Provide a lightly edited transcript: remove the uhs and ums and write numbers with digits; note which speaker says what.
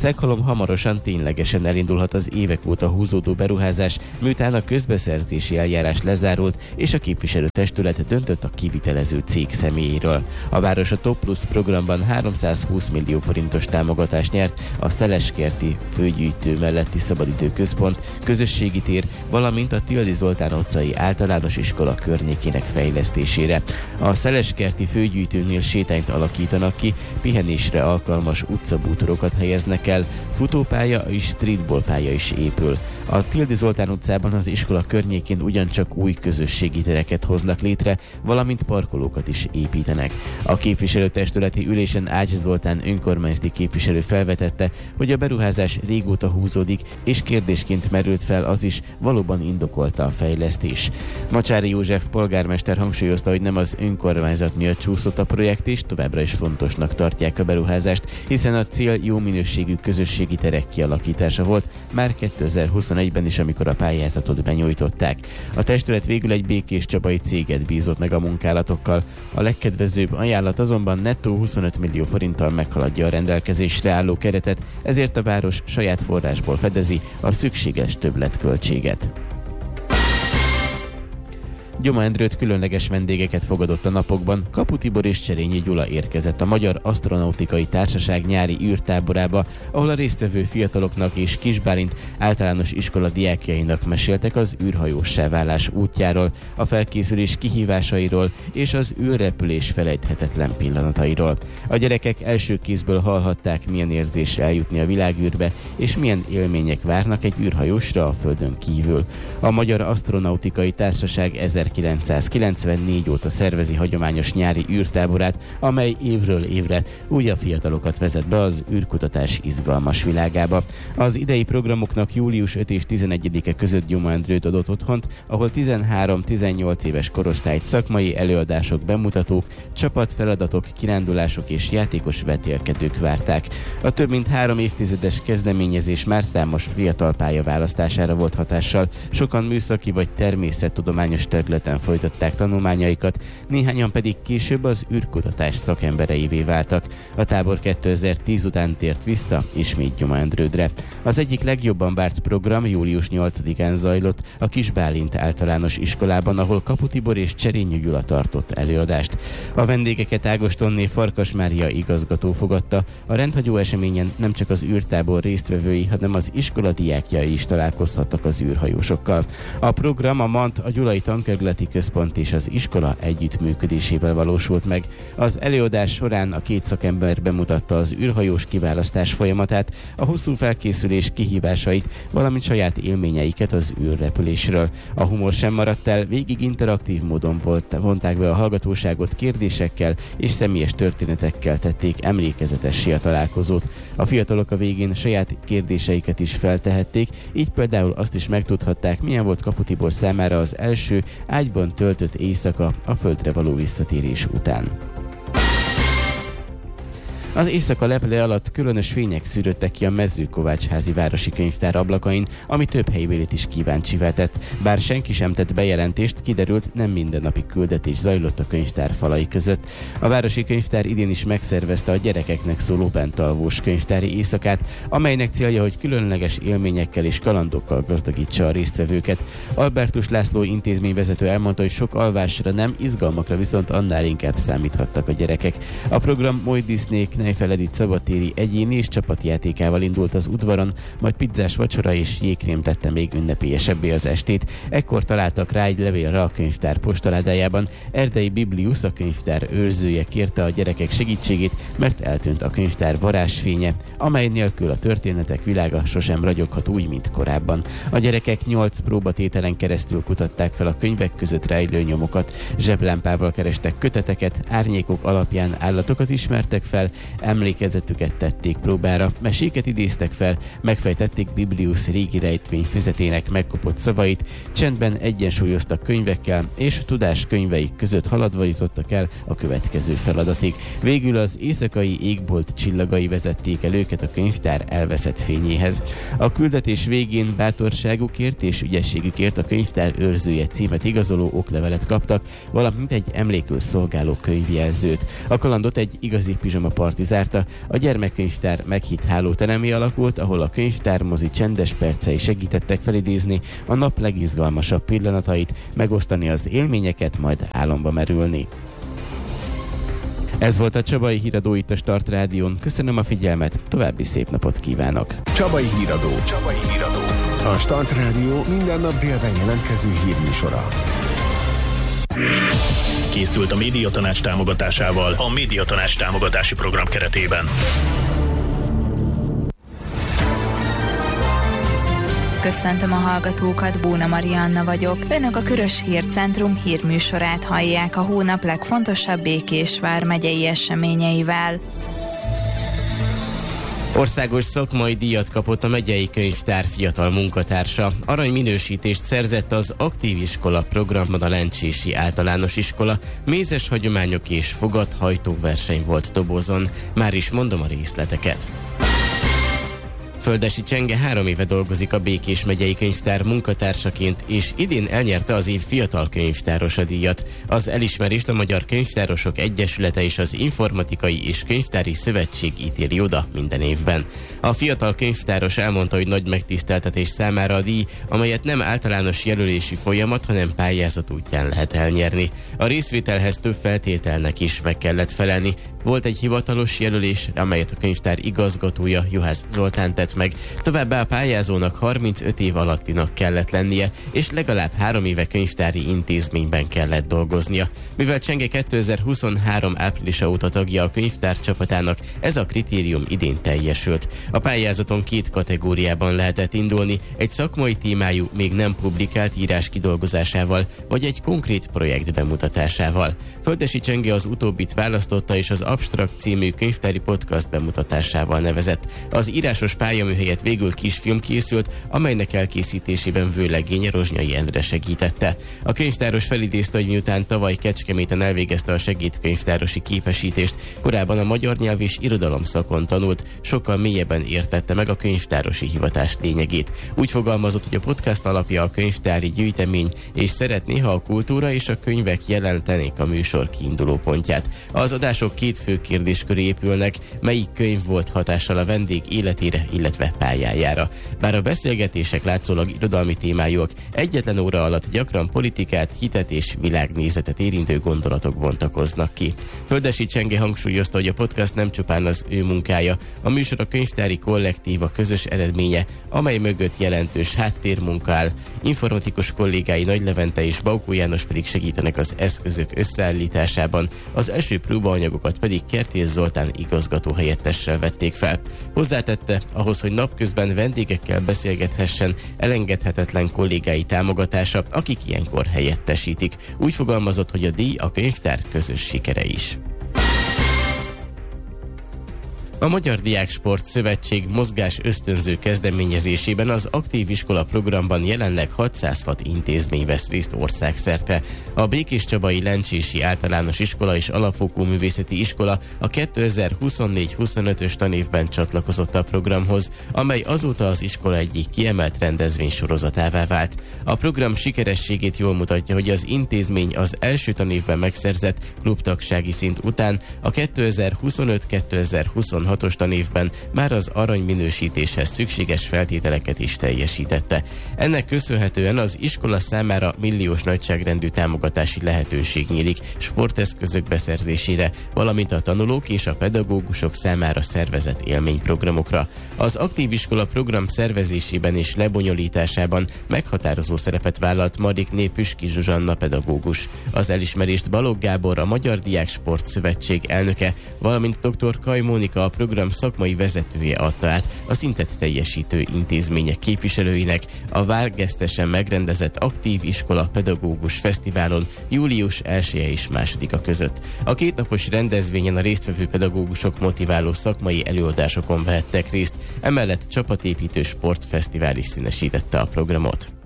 Speaker 1: Szeghalom hamarosan ténylegesen elindulhat az évek óta húzódó beruházás, miután a közbeszerzési eljárás lezárult, és a képviselőtestület döntött a kivitelező cég személyéről. A város a Top Plus programban 320 millió forintos támogatást nyert a Szeleskerti főgyűjtő melletti szabadidőközpont, közösségi tér, valamint a Tildy Zoltán utcai általános iskola környékének fejlesztésére. A Szeleskerti főgyűjtőnél sétányt alakítanak ki, pihenésre alkalmas utcabútorokat helyeznek el, futópálya és streetballpálya is épül. A Tildy Zoltán utcában az iskola környékén ugyancsak új közösségi tereket hoznak létre, valamint parkolókat is építenek. A képviselőtestületi ülésen Ács Zoltán önkormányzati képviselő felvetette, hogy a beruházás régóta húzódik, és kérdésként merült fel az is, valóban indokolta a fejlesztés. Macsáry József polgármester hangsúlyozta, hogy nem az önkormányzat miatt csúszott a projekt, és továbbra is fontosnak tartják a beruházást, hiszen a cél jó minőségű közösségi terek kialakítása volt már 2021-ben is, amikor a pályázatot benyújtották. A testület végül egy Békés Csabai céget bízott meg a munkálatokkal. A legkedvezőbb ajánlat azonban nettó 25 millió forinttal meghaladja a rendelkezésre álló keretet, ezért a város saját forrásból fedezi a szükséges többletköltséget. Gyoma Endrőt különleges vendégeket fogadott a napokban. Kapu Tibor és Cserényi Gyula érkezett a Magyar Asztronautikai Társaság nyári űrtáborába, ahol a résztvevő fiataloknak és Kis Bálint általános iskola diákjainak meséltek az űrhajóssá válás útjáról, a felkészülés kihívásairól és az űrrepülés felejthetetlen pillanatairól. A gyerekek első kézből hallhatták, milyen érzés eljutni a világűrbe, és milyen élmények várnak egy űrhajósra a Földön kívül. A Magyar Asztronautikai Társaság 1994 óta szervezi hagyományos nyári űrtáborát, amely évről évre újabb fiatalokat vezet be az űrkutatás izgalmas világába. Az idei programoknak július 5 és 11-e között Gyoma Endrőt adott otthont, ahol 13-18 éves korosztályt szakmai előadások, bemutatók, csapatfeladatok, kirándulások és játékos vetélkedők várták. A több mint 3 évtizedes kezdeményezés már számos fiatal pálya választására volt hatással, sokan műszaki vagy természettudományos területen folytatták tanulmányaikat, néhányan pedig később az űrkutatás szakembereivé váltak. A tábor 2010 után tért vissza ismét Gyoma Endrődre. Az egyik legjobban várt program július 8-án zajlott a Kis Bálint általános iskolában, ahol Kapu Tibor és Cserényi Gyula tartott előadást. A vendégeket Ágostonné Farkas Mária igazgató fogadta. A rendhagyó eseményen nem csak az űrtábor résztvevői, hanem az iskola diákjai is találkozhattak az űrhajósokkal. A program a MANT, a Gyulai Tankerületi Központ és az iskola együttműködésével valósult meg. Az előadás során a két szakember bemutatta az űrhajós kiválasztás folyamatát, a hosszú felkészülés kihívásait, valamint saját élményeiket az űrrepülésről. A humor sem maradt el, végig interaktív módon vonták be a hallgatóságot, kérdésekkel és személyes történetekkel tették emlékezetessé a találkozót. A fiatalok a végén saját kérdéseiket is feltehették, így például azt is megtudhatták, milyen volt Kapu Tibor számára az első ágyban töltött éjszaka a földre való visszatérés után. Az éjszaka leple alatt különös fények szűrődtek ki a Mezőkovácsházi városi könyvtár ablakain, ami több helybélit is kíváncsivá tett. Bár senki sem tett bejelentést, kiderült, nem mindennapi küldetés zajlott a könyvtár falai között. A városi könyvtár idén is megszervezte a gyerekeknek szóló bentalvós könyvtári éjszakát, amelynek célja, hogy különleges élményekkel és kalandokkal gazdagítsa a résztvevőket. Albertus László intézményvezető elmondta, hogy sok alvásra nem, izgalmakra viszont annál inkább számíthattak a gyerekek. A program Moly Disney Kneiffel Edith szabadtéri egyéni és csapatjátékával indult az udvaron, majd pizzás vacsora és jégkrém tette még ünnepélyesebbé az estét. Ekkor találtak rá egy levélre a könyvtár postaládájában. Erdei Biblius, a könyvtár őrzője kérte a gyerekek segítségét, mert eltűnt a könyvtár varázsfénye, amely nélkül a történetek világa sosem ragyoghat úgy, mint korábban. A gyerekek 8 próbatételen keresztül kutatták fel a könyvek között rejlő nyomokat, zseblámpával kerestek köteteket, árnyékok alapján állatokat ismertek fel, emlékezetüket tették próbára, meséket idéztek fel, megfejtették Biblius régi rejtvényfüzetének megkopott szavait, csendben egyensúlyoztak könyvekkel, és tudás könyveik között haladva jutottak el a következő feladatig. Végül az éjszakai égbolt csillagai vezették el őket a könyvtár elveszett fényéhez. A küldetés végén bátorságukért és ügyességükért a könyvtár őrzője címet igazoló oklevelet kaptak, valamint egy emlékül szolgáló könyvjelzőt. A kalandot egy igazi pizsamaparti tematizálta, a gyermekkönyvtár meghitt hálóteremé alakult, ahol a könyvtármozi csendes percei segítettek felidézni a nap legizgalmasabb pillanatait, megosztani az élményeket, majd álomba merülni. Ez volt a Csabai Híradó itt a Start Rádión. Köszönöm a figyelmet, további szép napot kívánok!
Speaker 2: Csabai Híradó. A Start Rádió minden nap délben jelentkező hírműsora.
Speaker 3: Készült a Médiatanács támogatásával a Médiatanács támogatási program keretében.
Speaker 4: Köszöntöm a hallgatókat, Bóna Marianna vagyok. Önök a Körös Hírcentrum hírműsorát hallják a hónap legfontosabb Békés vármegyei eseményeivel.
Speaker 1: Országos szakmai díjat kapott a megyei könyvtár fiatal munkatársa. Aranyminősítést szerzett az Aktív Iskola programban a Lencsési Általános Iskola. Mézes hagyományok és fogathajtó verseny volt dobozon. Már is mondom a részleteket. Földessy Csenge 3 éve dolgozik a Békés megyei könyvtár munkatársaként, és idén elnyerte az év fiatal könyvtárosa díjat. Az elismerést a Magyar Könyvtárosok Egyesülete és az Informatikai és Könyvtári Szövetség ítéli oda minden évben. A fiatal könyvtáros elmondta, hogy nagy megtiszteltetés számára a díj, amelyet nem általános jelölési folyamat, hanem pályázat útján lehet elnyerni. A részvételhez több feltételnek is meg kellett felelni. Volt egy hivatalos jelölés, amelyet a könyvtár igazgatója, Juhász Zoltán tett meg. Továbbá a pályázónak 35 év alattinak kellett lennie, és legalább 3 éve könyvtári intézményben kellett dolgoznia. Mivel Csenge 2023 áprilisa óta tagja a könyvtár csapatának, ez a kritérium idén teljesült. A pályázaton 2 kategóriában lehetett indulni, egy szakmai témájú, még nem publikált írás kidolgozásával, vagy egy konkrét projekt bemutatásával. Földessy Csenge az utóbbit választotta, és az Abstrakt című könyvtári podcast bemutatásával nevezett. Az írásos pályaműhelyett végül kisfilm készült, amelynek elkészítésében vőlegénye Rozsnyai Endre segítette. A könyvtáros felidézte, hogy miután tavaly Kecskeméten elvégezte a segédkönyvtárosi képesítést, korábban a magyar nyelv és irodalom szakon tanult, sokkal mélyebben értette meg a könyvtárosi hivatás lényegét. Úgy fogalmazott, hogy a podcast alapja a könyvtári gyűjtemény, és szeretné, ha a kultúra és a könyvek jelentenék a műsor kiinduló pontját. Az adások 2 fő kérdés köré épülnek, melyik könyv volt hatással a vendég életére, illetve pályájára. Bár a beszélgetések látszólag irodalmi témájúak, egyetlen óra alatt gyakran politikát, hitet és világnézetet érintő gondolatok bontakoznak ki. Földessy Csenge hangsúlyozta, hogy a podcast nem csupán az ő munkája, a műsor a könyvtári kollektíva közös eredménye, amely mögött jelentős háttérmunka áll. Informatikus kollégái Nagy Levente és Baukó János pedig segítenek az eszközök összeállításában, az első próbaanyagokat pedig Kertész Zoltán igazgató helyettessel vették fel. Hozzátette, ahhoz, hogy napközben vendégekkel beszélgethessen, elengedhetetlen kollégái támogatása, akik ilyenkor helyettesítik. Úgy fogalmazott, hogy a díj a könyvtár közös sikere is. A Magyar Diáksport Szövetség mozgás ösztönző kezdeményezésében az Aktív Iskola programban jelenleg 606 intézmény vesz részt országszerte. A Békéscsabai Lencsési Általános Iskola és Alapfokú Művészeti Iskola a 2024-25-ös tanévben csatlakozott a programhoz, amely azóta az iskola egyik kiemelt rendezvénysorozatává vált. A program sikerességét jól mutatja, hogy az intézmény az első tanévben megszerzett klubtagsági szint után a 2025-2026 2026-os tanévben már az aranyminősítéshez szükséges feltételeket is teljesítette. Ennek köszönhetően az iskola számára milliós nagyságrendű támogatási lehetőség nyílik sporteszközök beszerzésére, valamint a tanulók és a pedagógusok számára szervezett élményprogramokra. Az Aktív Iskola program szervezésében és lebonyolításában meghatározó szerepet vállalt Marikné Püski Zsuzsanna pedagógus. Az elismerést Balogh Gábor, a Magyar Diáksport Szövetség elnöke, valamint dr. Kaj Mónika, a program szakmai vezetője adta át a szintet teljesítő intézmények képviselőinek a Várgesztesen megrendezett Aktív Iskola Pedagógus Fesztiválon július 1-e és 2-a között. A kétnapos rendezvényen a résztvevő pedagógusok motiváló szakmai előadásokon vehettek részt, emellett csapatépítő sportfesztivál is színesítette a programot.